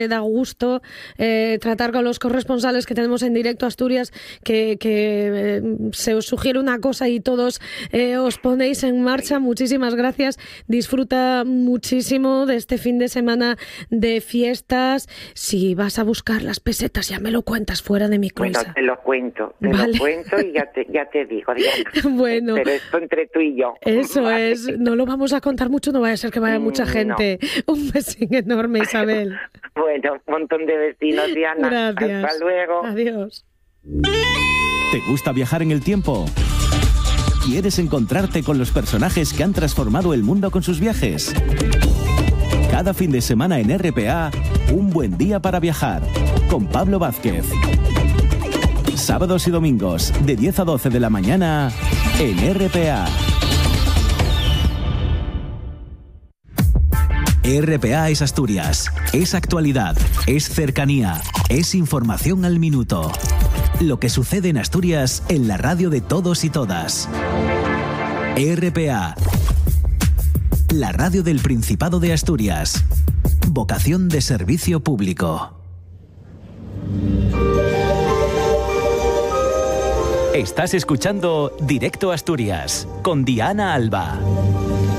Da gusto tratar con los corresponsales que tenemos en Directo Asturias, que se os sugiere una cosa y todos os ponéis en marcha. Muchísimas gracias. Disfruta muchísimo de este fin de semana de fiestas. Si vas a buscar las pesetas, ya me lo cuentas fuera de micro. Bueno, te lo cuento y ya te digo, Diana. Bueno. Pero esto entre tú y yo. Eso es. No lo vamos a contar mucho, no vaya a ser que vaya mucha gente. No. Un besín enorme, Isabel. Bueno, un montón de vecinos, Diana. Gracias. Hasta luego. Adiós. ¿Te gusta viajar en el tiempo? ¿Quieres encontrarte con los personajes que han transformado el mundo con sus viajes? Cada fin de semana en RPA, un buen día para viajar, con Pablo Vázquez. Sábados y domingos, de 10 a 12 de la mañana, en RPA. RPA es Asturias, es actualidad, es cercanía, es información al minuto. Lo que sucede en Asturias en la radio de todos y todas. RPA, la radio del Principado de Asturias. Vocación de servicio público. Estás escuchando Directo Asturias con Diana Alba.